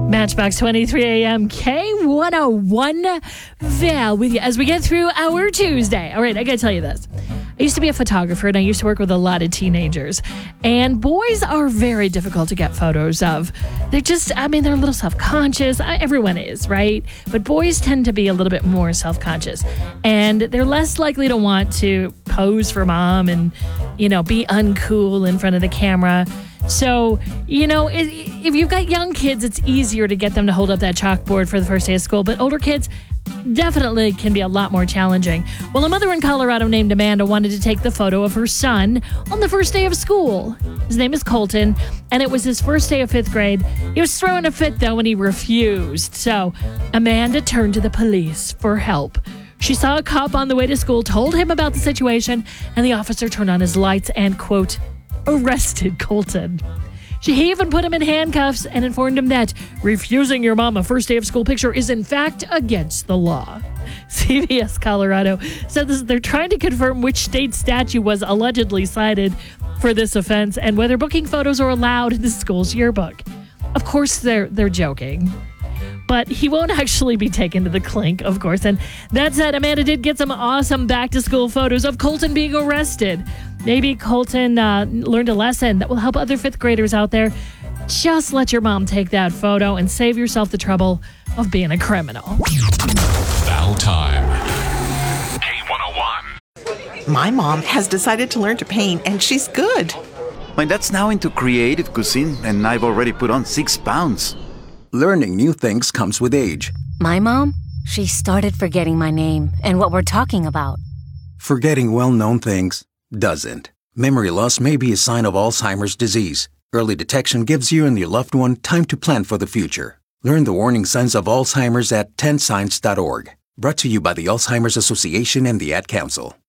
Matchbox 23 AM K101 Val with you as we get through our Tuesday. All right, I gotta tell you this. I used to be a photographer and I used to work with a lot of teenagers. And boys are very difficult to get photos of. They're they're a little self-conscious. Everyone is, right? But boys tend to be a little bit more self-conscious. And they're less likely to want to pose for mom and, be uncool in front of the camera. So, if you've got young kids, it's easier to get them to hold up that chalkboard for the first day of school. But older kids definitely can be a lot more challenging. Well, a mother in Colorado named Amanda wanted to take the photo of her son on the first day of school. His name is Colton, and it was his first day of 5th grade. He was throwing a fit, though, and he refused. So Amanda turned to the police for help. She saw a cop on the way to school, told him about the situation, and the officer turned on his lights and, quote, arrested Colton. She even put him in handcuffs and informed him that refusing your mom a first day of school picture is in fact against the law. CBS Colorado said they're trying to confirm which state statute was allegedly cited for this offense and whether booking photos are allowed in the school's yearbook. Of course, they're joking. But he won't actually be taken to the clink, of course. And that said, Amanda did get some awesome back-to-school photos of Colton being arrested. Maybe Colton learned a lesson that will help other 5th graders out there. Just let your mom take that photo and save yourself the trouble of being a criminal. Val time. K101. My mom has decided to learn to paint, and she's good. My dad's now into creative cuisine, and I've already put on 6 pounds. Learning new things comes with age. My mom, she started forgetting my name and what we're talking about. Forgetting well-known things doesn't. Memory loss may be a sign of Alzheimer's disease. Early detection gives you and your loved one time to plan for the future. Learn the warning signs of Alzheimer's at 10signs.org. Brought to you by the Alzheimer's Association and the Ad Council.